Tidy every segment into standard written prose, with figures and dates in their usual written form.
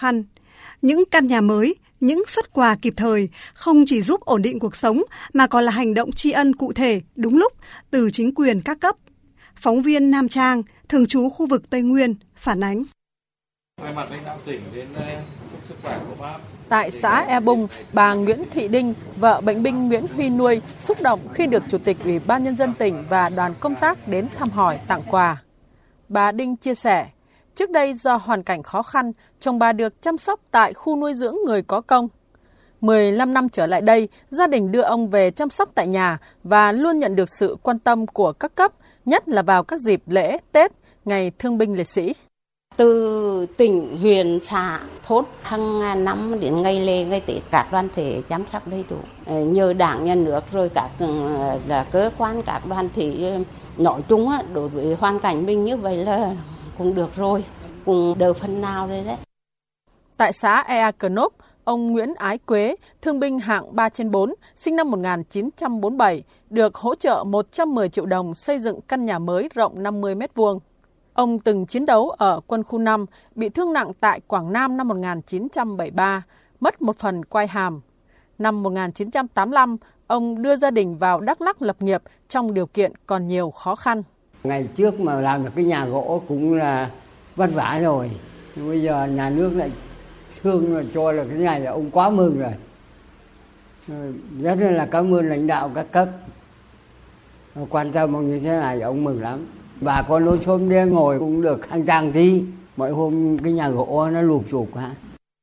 khăn. Những căn nhà mới, những suất quà kịp thời không chỉ giúp ổn định cuộc sống mà còn là hành động tri ân cụ thể, đúng lúc từ chính quyền các cấp. Phóng viên Nam Trang, thường trú khu vực Tây Nguyên, phản ánh. Thay mặt lãnh đạo tỉnh đến chúc sức khỏe của bác. Tại xã E Bung, bà Nguyễn Thị Đinh, vợ bệnh binh Nguyễn Huy Nuôi, xúc động khi được Chủ tịch Ủy ban Nhân dân tỉnh và đoàn công tác đến thăm hỏi tặng quà. Bà Đinh chia sẻ, trước đây do hoàn cảnh khó khăn, chồng bà được chăm sóc tại khu nuôi dưỡng người có công. 15 năm trở lại đây, gia đình đưa ông về chăm sóc tại nhà và luôn nhận được sự quan tâm của các cấp, nhất là vào các dịp lễ, Tết, ngày thương binh liệt sĩ. Từ tỉnh, huyện, xã, thôn hàng năm đến ngày lễ, ngày Tết các đoàn thể chăm sóc đầy đủ. Nhờ Đảng, Nhà nước rồi các cơ quan, các đoàn thể nói chung đối với hoàn cảnh mình như vậy là cũng được rồi, cũng đỡ phần nào rồi đấy. Tại xã Ea Cờ Nốp, ông Nguyễn Ái Quế, thương binh hạng 3/4, sinh năm 1947, được hỗ trợ 110 triệu đồng xây dựng căn nhà mới rộng 50 m². Ông từng chiến đấu ở quân khu 5, bị thương nặng tại Quảng Nam năm 1973, mất một phần quai hàm. Năm 1985, ông đưa gia đình vào Đắk Lắk lập nghiệp trong điều kiện còn nhiều khó khăn. Ngày trước mà làm được cái nhà gỗ cũng là vất vả rồi, nhưng bây giờ nhà nước lại thương rồi cho là cái này là ông quá mừng rồi. Rất là cảm ơn lãnh đạo các cấp quan tâm ông như thế này, ông mừng lắm. Bà con lối xóm đi ngồi cũng được khang trang tí, mỗi hôm cái nhà gỗ nó lụp xụp hả.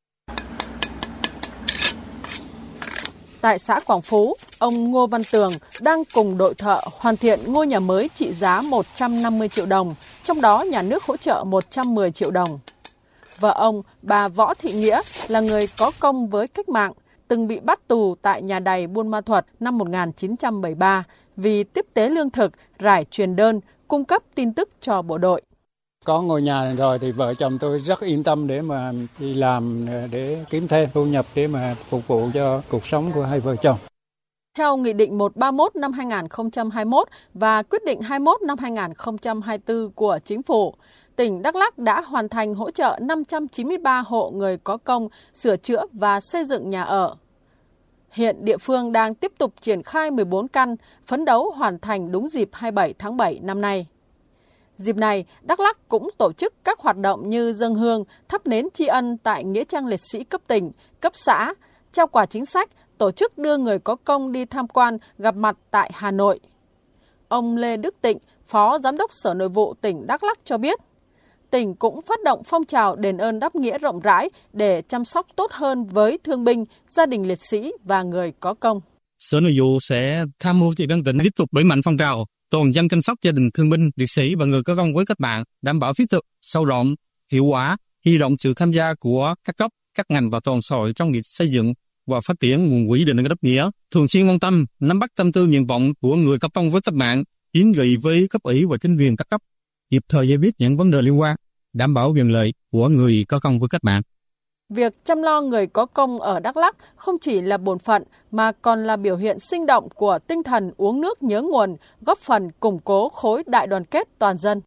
Tại xã Quảng Phú, ông Ngô Văn Tường đang cùng đội thợ hoàn thiện ngôi nhà mới trị giá 150 triệu đồng, trong đó nhà nước hỗ trợ 110 triệu đồng. Vợ ông, bà Võ Thị Nghĩa, là người có công với cách mạng, từng bị bắt tù tại nhà đày Buôn Ma Thuột năm 1973 vì tiếp tế lương thực, rải truyền đơn, cung cấp tin tức cho bộ đội. Có ngôi nhà này rồi thì vợ chồng tôi rất yên tâm để mà đi làm để kiếm thêm thu nhập để mà phục vụ cho cuộc sống của hai vợ chồng. Theo Nghị định 131 năm 2021 và Quyết định 21 năm 2024 của Chính phủ, tỉnh Đắk Lắk đã hoàn thành hỗ trợ 593 hộ người có công sửa chữa và xây dựng nhà ở. Hiện địa phương đang tiếp tục triển khai 14 căn, phấn đấu hoàn thành đúng dịp 27 tháng 7 năm nay. Dịp này, Đắk Lắk cũng tổ chức các hoạt động như dâng hương, thắp nến tri ân tại Nghĩa trang liệt sĩ cấp tỉnh, cấp xã, trao quà chính sách, tổ chức đưa người có công đi tham quan, gặp mặt tại Hà Nội. Ông Lê Đức Tịnh, Phó Giám đốc Sở Nội vụ tỉnh Đắk Lắk cho biết, tỉnh cũng phát động phong trào đền ơn đáp nghĩa rộng rãi để chăm sóc tốt hơn với thương binh, gia đình liệt sĩ và người có công. Sở Nội vụ sẽ tham mưu cho ban tỉnh tiếp tục đẩy mạnh phong trào toàn dân chăm sóc gia đình thương binh, liệt sĩ và người có công với cách mạng, đảm bảo thiết thực, sâu rộng, hiệu quả, huy động sự tham gia của các cấp, các ngành và toàn xã hội trong việc xây dựng và phát triển nguồn quỹ đền ơn đáp nghĩa, thường xuyên quan tâm, nắm bắt tâm tư nguyện vọng của người có công với cách mạng, kiến nghị với cấp ủy và chính quyền các cấp, kịp thời giải quyết những vấn đề liên quan, đảm bảo quyền lợi của người có công với cách mạng. Việc chăm lo người có công ở Đắk Lắk không chỉ là bổn phận mà còn là biểu hiện sinh động của tinh thần uống nước nhớ nguồn, góp phần củng cố khối đại đoàn kết toàn dân.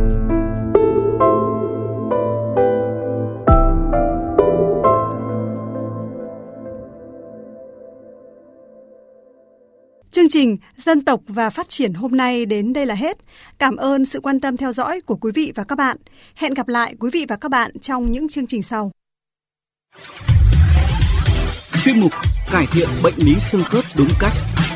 Chương trình Dân tộc và Phát triển hôm nay đến đây là hết. Cảm ơn sự quan tâm theo dõi của quý vị và các bạn. Hẹn gặp lại quý vị và các bạn trong những chương trình sau. Chuyên mục cải thiện bệnh lý xương khớp đúng cách.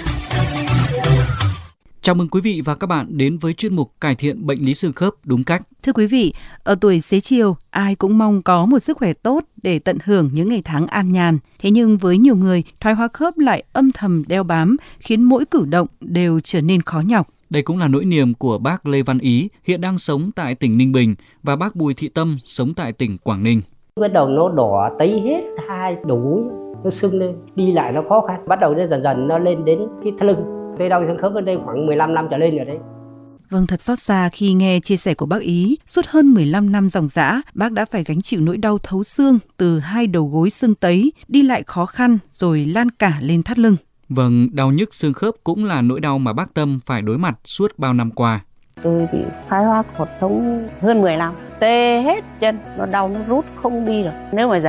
Chào mừng quý vị và các bạn đến với chuyên mục cải thiện bệnh lý xương khớp đúng cách. Thưa quý vị, ở tuổi xế chiều, ai cũng mong có một sức khỏe tốt để tận hưởng những ngày tháng an nhàn. Thế nhưng với nhiều người, thoái hóa khớp lại âm thầm đeo bám, khiến mỗi cử động đều trở nên khó nhọc. Đây cũng là nỗi niềm của bác Lê Văn Ý, hiện đang sống tại tỉnh Ninh Bình, và bác Bùi Thị Tâm, sống tại tỉnh Quảng Ninh. Bắt đầu nó đỏ tấy hết hai đầu gối, nó sưng lên, đi lại nó khó khăn. Bắt đầu nó dần dần nó lên đến cái thắt lưng. Tôi đau xương khớp ở đây khoảng 15 năm trở lên rồi đấy. Vâng, thật xót xa khi nghe chia sẻ của bác Ý. Suốt hơn 15 năm ròng rã, bác đã phải gánh chịu nỗi đau thấu xương từ hai đầu gối sưng tấy, đi lại khó khăn rồi lan cả lên thắt lưng. Vâng, đau nhức xương khớp cũng là nỗi đau mà bác Tâm phải đối mặt suốt bao năm qua. Tôi bị thoái hóa cột sống hơn 10 năm, tê hết chân, nó đau nó rút không đi được. Nếu mà